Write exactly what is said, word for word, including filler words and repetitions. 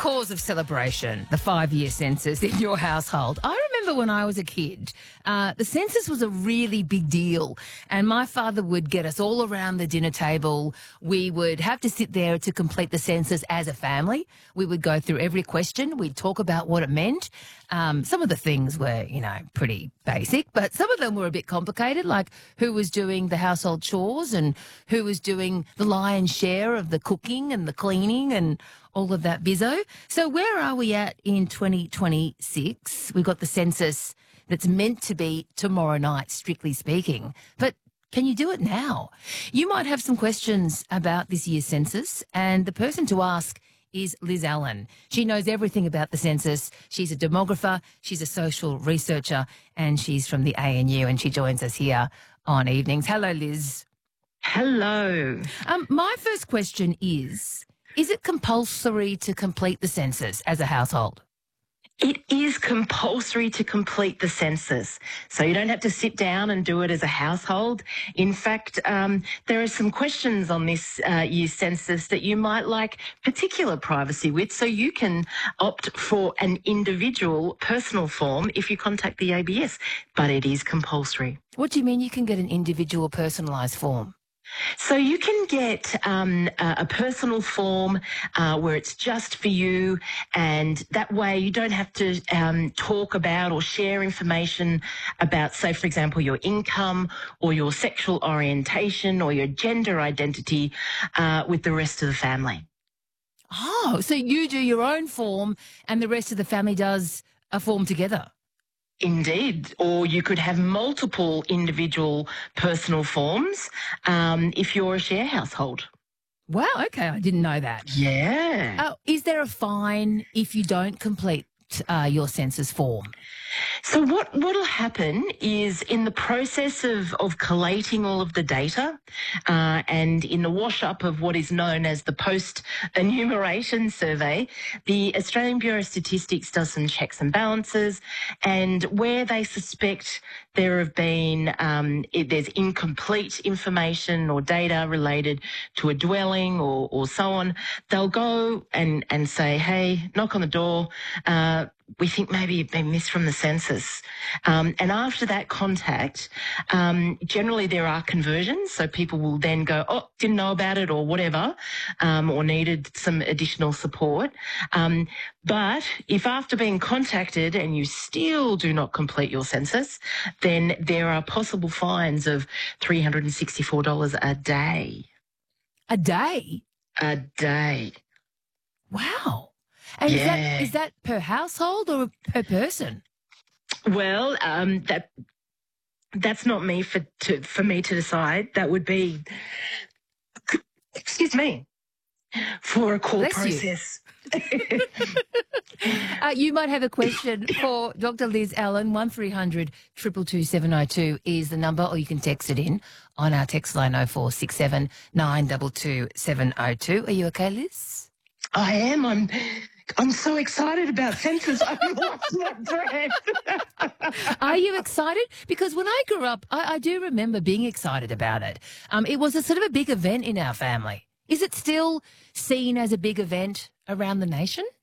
cause of celebration, the five-year census in your household. I remember when I was a kid, uh, the census was a really big deal, and my father would get us all around the dinner table. We would have to sit there to complete the census as a family. We would go through every question. We'd talk about what it meant. Um, some of the things were, you know, pretty basic, but some of them were a bit complicated, like who was doing the household chores and who was doing the lion's share of the cooking and the cleaning and all of that bizzo. So where are we at in twenty twenty-six? We've got the census that's meant to be tomorrow night, strictly speaking. But can you do it now? You might have some questions about this year's census, and the person to ask is Liz Allen. She knows everything about the census. She's a demographer, she's a social researcher, and she's from the A N U, and she joins us here on Evenings. Hello, Liz. Hello. Um, my first question is, is it compulsory to complete the census as a household? It is compulsory to complete the census, so you don't have to sit down and do it as a household. In fact, um, there are some questions on this uh, year's census that you might like particular privacy with, so you can opt for an individual personal form if you contact the A B S, but it is compulsory. What do you mean you can get an individual personalised form? So you can get um, a, a personal form uh, where it's just for you, and that way you don't have to um, talk about or share information about, say, for example, your income or your sexual orientation or your gender identity uh, with the rest of the family. Oh, so you do your own form and the rest of the family does a form together? Indeed. Or you could have multiple individual personal forms um, if you're a share household. Wow, okay, I didn't know that. Yeah. Oh, is there a fine if you don't complete uh, your census form? So what what'll happen is in the process of, of collating all of the data uh, and in the wash-up of what is known as the post-enumeration survey, the Australian Bureau of Statistics does some checks and balances, and where they suspect there have been, um, it, there's incomplete information or data related to a dwelling or, or so on, they'll go and, and say, hey, knock on the door, uh, we think maybe you've been missed from the census. Um, and after that contact, um, generally there are conversions. So people will then go, oh, didn't know about it or whatever, um, or needed some additional support. Um, but if after being contacted and you still do not complete your census, then there are possible fines of three hundred sixty-four dollars a day. A day? A day. Wow. And yeah. is that is that per household or per person? Well, um, that that's not me for to, for me to decide. That would be, excuse me, for a court Bless process. uh, you might have a question for Doctor Liz Allen. One three hundred two two two seven oh two is the number, or you can text it in on our text line oh four six seven nine two two seven oh two. Are you okay, Liz? I am. I'm. I'm so excited about census. I've lost my breath. Are you excited? Because when I grew up, I, I do remember being excited about it. Um, it was a sort of a big event in our family. Is it still seen as a big event around the nation?